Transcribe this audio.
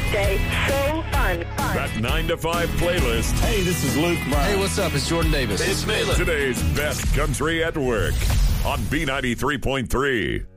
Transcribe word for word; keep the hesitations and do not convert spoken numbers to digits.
workday so fun. fun. That nine to five playlist. Hey, this is Luke Bryan. Hey, what's up? It's Jordan Davis. It's Malin. Today's best country at work on B ninety-three point three.